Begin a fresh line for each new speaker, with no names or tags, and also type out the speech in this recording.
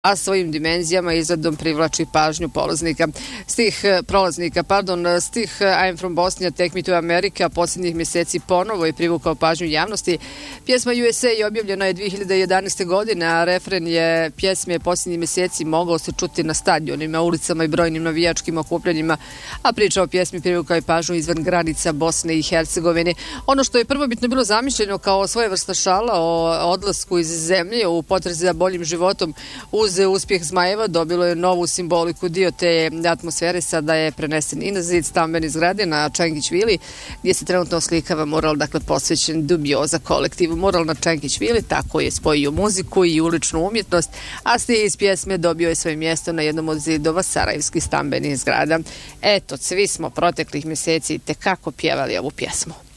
a svojim dimenzijama i izgledom privlači pažnju prolaznika. Stih I'm from Bosnia, Take me to America posljednjih mjeseci ponovo je privukao pažnju javnosti. Pjesma USA objavljena je 2011. godine, a refren je pjesme posljednjih mjeseci mogao se čuti na stadionima, ulicama i brojnim navijačkim okupljanjima, a priča o pjesmi privukao je pažnju izvan granica Bosne i Hercegovine. Ono što je prvobitno bilo zamišljeno kao svojevrsna šala o odlasku iz zemlje u potrazi za boljim životom uz uspjeh Zmajeva dobilo je novu simboliku. Dio te atmosfere sada je prenesen i na zid stambene zgrade na Čengić Vili, gdje se trenutno oslikava mural, posvećen Dubioza kolektivu. Mural na Čengić Vili tako je spojio muziku i uličnu umjetnost, a stih iz pjesme dobio je svoje mjesto na jednom od zidova sarajevskih stambenih zgrada. Eto, svi smo proteklih mjeseci tekako pjevali ovu pjesmu.